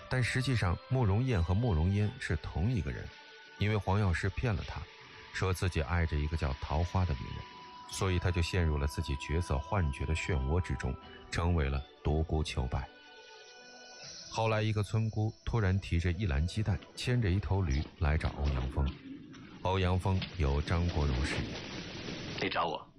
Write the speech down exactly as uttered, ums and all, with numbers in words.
但实际上慕容燕和慕容嫣是同一个人，因为黄药师骗了他，说自己爱着一个叫桃花的女人，所以他就陷入了自己角色幻觉的漩涡之中，成为了独孤求败。后来一个村姑突然提着一篮鸡蛋，牵着一头驴来找欧阳锋。欧阳锋由张国荣饰演。 你找我？